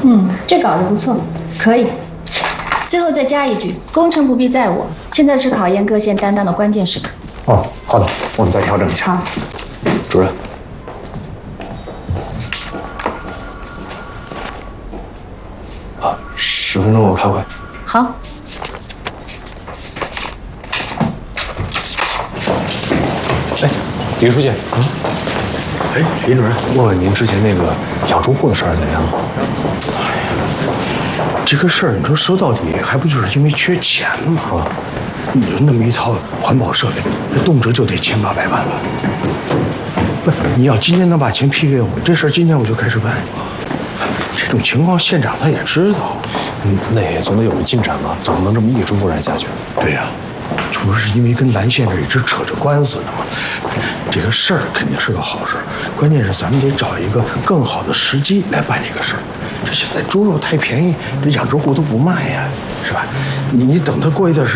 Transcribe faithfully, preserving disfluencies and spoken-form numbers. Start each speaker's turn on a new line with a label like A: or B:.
A: 嗯，这稿子不错，可以。最后再加一句：功成不必在我。现在是考验各线担当的关键时刻。
B: 哦，好的，我们再调整一下。
A: 好，
B: 主任。啊，十分钟我开会。
A: 好。
B: 哎，李书记。
C: 啊。哎，林主任，
B: 问问您之前那个养猪户的事儿怎么样了？
C: 哎呀，这个事儿你说说到底，还不就是因为缺钱吗？啊，你说那么一套环保设备，这动辄就得千八百万了。不，你要今天能把钱批给我，这事儿今天我就开始办。这种情况县长他也知道，
B: 嗯，那也总得有个进展吧，怎么能这么一直不然下去？
C: 对呀、啊。这不是因为跟蓝县这一直扯着官司呢吗？这个事儿肯定是个好事，关键是咱们得找一个更好的时机来办这个事儿。这现在猪肉太便宜，这养殖户都不卖呀，是吧？你你等它过一段时间。